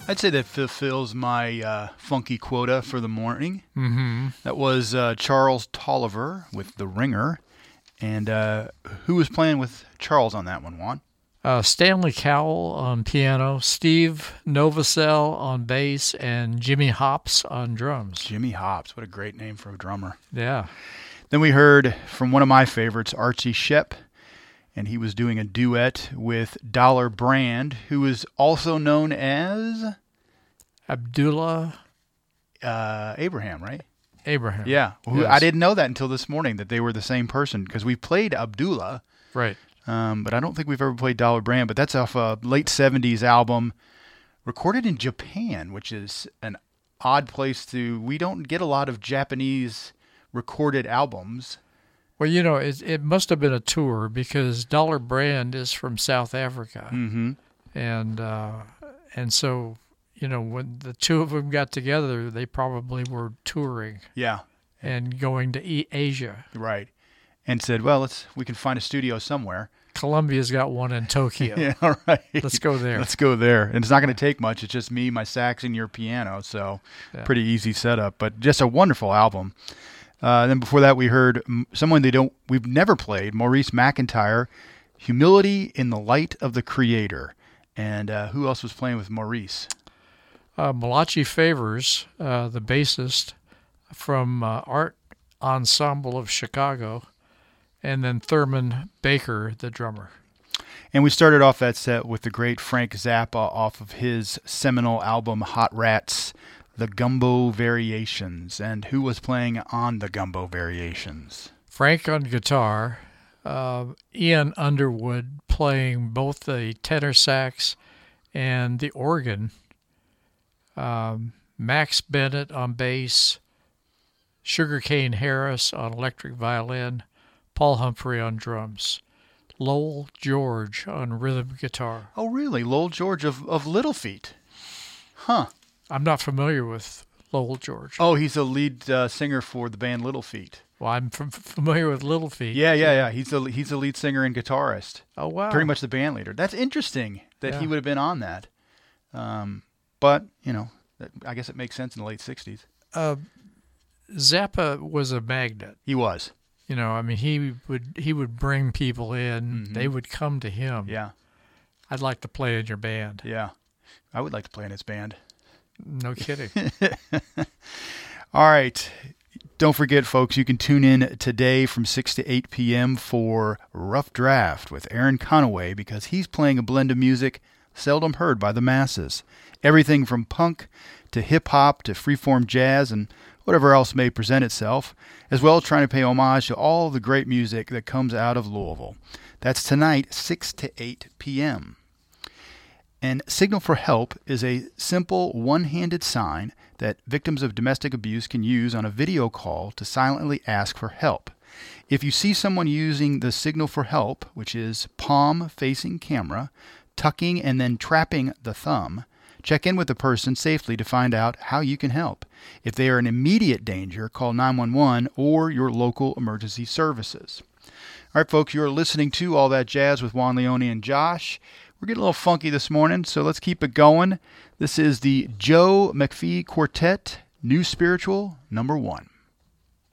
I'd say that fulfills my funky quota for the morning. Mm-hmm. That was Charles Tolliver with The Ringer. And who was playing with Charles on that one, Juan? Stanley Cowell on piano, Steve Novosel on bass, and Jimmy Hops on drums. Jimmy Hops. What a great name for a drummer. Yeah. Then we heard from one of my favorites, Archie Shepp, and he was doing a duet with Dollar Brand, who is also known as Abdullah Abraham, right? Abraham. Yeah. Yes. I didn't know that until this morning, that they were the same person, because we played Abdullah, Right. but I don't think we've ever played Dollar Brand, but that's off a late 70s album recorded in Japan, which is an odd place to... We don't get a lot of Japanese recorded albums. Well, it must have been a tour because Dollar Brand is from South Africa. Mm-hmm. And so, when the two of them got together, they probably were touring Yeah. and going to Asia. Right. And said, well, we can find a studio somewhere. Colombia's got one in Tokyo. Yeah, all right. Let's go there. Let's go there. And it's not going to take much. It's just me, my sax, and your piano. So pretty easy setup, but just a wonderful album. Then before that, we heard someone we've never played, Maurice McIntyre, Humility in the Light of the Creator. And who else was playing with Maurice? Malachi Favors, the bassist from Art Ensemble of Chicago, and then Thurman Baker, the drummer. And we started off that set with the great Frank Zappa off of his seminal album Hot Rats, The Gumbo Variations. And who was playing on The Gumbo Variations? Frank on guitar, Ian Underwood playing both the tenor sax and the organ, Max Bennett on bass, Sugarcane Harris on electric violin, Paul Humphrey on drums, Lowell George on rhythm guitar. Oh, really? Lowell George of Little Feat. Huh. I'm not familiar with Lowell George. Oh, he's a lead singer for the band Little Feat. Well, I'm familiar with Little Feat. Yeah. He's the lead singer and guitarist. Oh, wow. Pretty much the band leader. That's interesting that he would have been on that. But, I guess it makes sense in the late 60s. Zappa was a magnet. He was. He would bring people in. Mm-hmm. They would come to him. Yeah. I'd like to play in your band. Yeah. I would like to play in his band. No kidding. All right. Don't forget, folks, you can tune in today from 6 to 8 p.m. for Rough Draft with Aaron Conaway, because he's playing a blend of music seldom heard by the masses. Everything from punk to hip-hop to freeform jazz and whatever else may present itself, as well as trying to pay homage to all the great music that comes out of Louisville. That's tonight, 6 to 8 p.m. And Signal for Help is a simple one-handed sign that victims of domestic abuse can use on a video call to silently ask for help. If you see someone using the Signal for Help, which is palm-facing camera, tucking and then trapping the thumb, check in with the person safely to find out how you can help. If they are in immediate danger, call 911 or your local emergency services. All right, folks, you're listening to All That Jazz with Juan Leone and Josh. We're getting a little funky this morning, so let's keep it going. This is the Joe McPhee Quartet, New Spiritual, number 1.